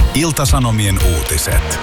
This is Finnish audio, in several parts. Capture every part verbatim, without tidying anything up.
Ilta-Sanomien uutiset.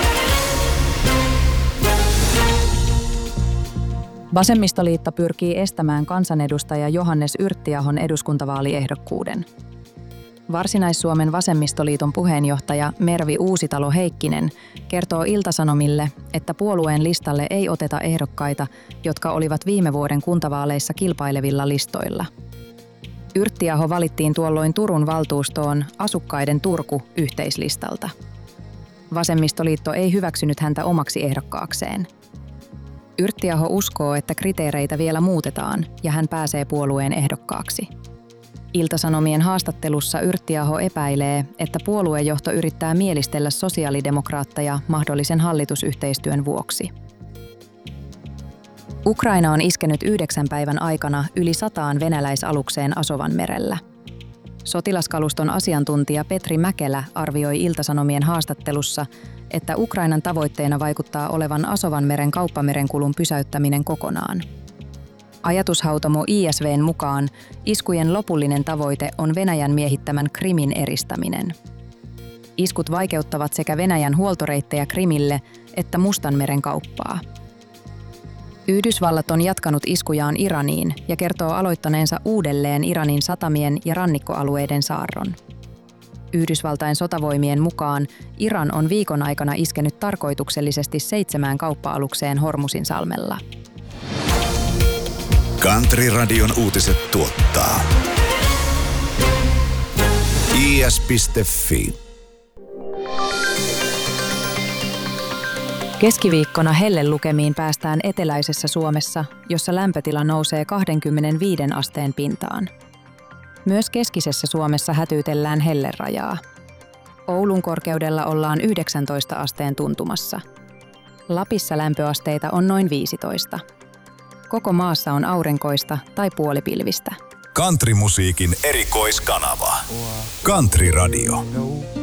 Vasemmistoliitto pyrkii estämään kansanedustaja Johannes Yrttiahon eduskuntavaaliehdokkuuden. Varsinais-Suomen vasemmistoliiton puheenjohtaja Mervi Uusitalo-Heikkinen kertoo Ilta-Sanomille, että puolueen listalle ei oteta ehdokkaita, jotka olivat viime vuoden kuntavaaleissa kilpailevilla listoilla. Yrttiaho valittiin tuolloin Turun valtuustoon Asukkaiden Turku -yhteislistalta. Vasemmistoliitto ei hyväksynyt häntä omaksi ehdokkaakseen. Yrttiaho uskoo, että kriteereitä vielä muutetaan ja hän pääsee puolueen ehdokkaaksi. Ilta-Sanomien haastattelussa Yrttiaho epäilee, että puoluejohto yrittää mielistellä sosiaalidemokraatteja mahdollisen hallitusyhteistyön vuoksi. Ukraina on iskenyt yhdeksän päivän aikana yli sataan venäläisalukseen Asovanmerellä. Sotilaskaluston asiantuntija Petri Mäkelä arvioi Ilta-Sanomien haastattelussa, että Ukrainan tavoitteena vaikuttaa olevan Asovanmeren kauppamerenkulun pysäyttäminen kokonaan. Ajatushautomo I S V:n mukaan iskujen lopullinen tavoite on Venäjän miehittämän Krimin eristäminen. Iskut vaikeuttavat sekä Venäjän huoltoreittejä Krimille että Mustanmeren kauppaa. Yhdysvallat on jatkanut iskujaan Iraniin ja kertoo aloittaneensa uudelleen Iranin satamien ja rannikkoalueiden saarron. Yhdysvaltain sotavoimien mukaan Iran on viikon aikana iskenyt tarkoituksellisesti seitsemään kauppa-alukseen Hormuzinsalmella. Country-radion uutiset tuottaa I S piste F I. Keskiviikkona hellelukemiin päästään eteläisessä Suomessa, jossa lämpötila nousee kaksikymmentäviisi asteen pintaan. Myös keskisessä Suomessa hätyytellään hellerajaa. Oulun korkeudella ollaan yhdeksäntoista asteen tuntumassa. Lapissa lämpöasteita on noin viisitoista. Koko maassa on aurinkoista tai puolipilvistä. Country-musiikin erikoiskanava. Country Radio.